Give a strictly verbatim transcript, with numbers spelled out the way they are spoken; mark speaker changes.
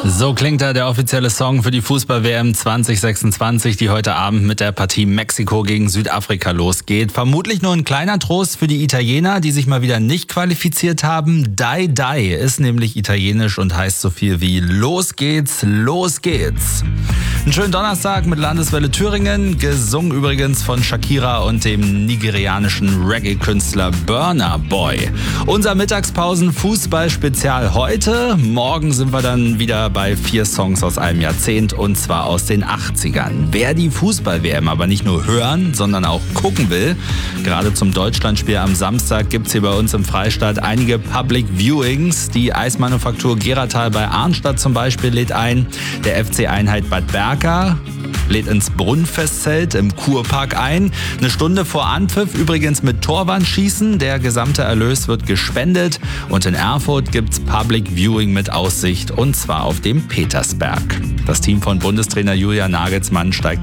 Speaker 1: So klingt da der offizielle Song für die Fußball-W M zwanzig sechsundzwanzig, die heute Abend mit der Partie Mexiko gegen Südafrika losgeht. Vermutlich nur ein kleiner Trost für die Italiener, die sich mal wieder nicht qualifiziert haben. Dai Dai ist nämlich italienisch und heißt so viel wie Los geht's, los geht's. Einen schönen Donnerstag mit Landeswelle Thüringen, gesungen übrigens von Shakira und dem nigerianischen Reggae-Künstler Burna Boy. Unser Mittagspausen-Fußball-Spezial heute. Morgen sind wir dann wieder bei vier Songs aus einem Jahrzehnt und zwar aus den achtzigern. Wer die Fußball-W M aber nicht nur hören, sondern auch gucken will, gerade zum Deutschlandspiel am Samstag gibt's hier bei uns im Freistaat einige Public Viewings. Die Eismanufaktur Geratal bei Arnstadt zum Beispiel lädt ein, der F C Einheit Bad Berka lädt ins Brunnenfestzelt im Kurpark ein. Eine Stunde vor Anpfiff übrigens mit Torwandschießen. Der gesamte Erlös wird gespendet. Und in Erfurt gibt's Public Viewing mit Aussicht und zwar auf dem Petersberg. Das Team von Bundestrainer Julian Nagelsmann steigt